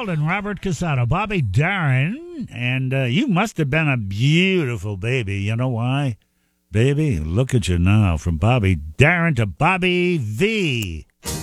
Fitzgerald and Robert Casado. Bobby Darin, and you must have been a beautiful baby. You know why? Baby, look at you now. From Bobby Darin to Bobby V.